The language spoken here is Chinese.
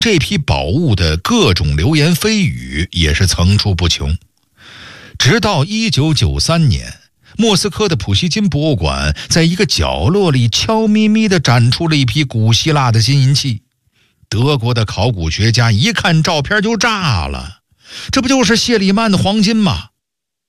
这批宝物的各种流言蜚语也是层出不穷。直到1993年，莫斯科的普希金博物馆在一个角落里悄咪咪地展出了一批古希腊的金银器。德国的考古学家一看照片就炸了，这不就是谢里曼的黄金吗？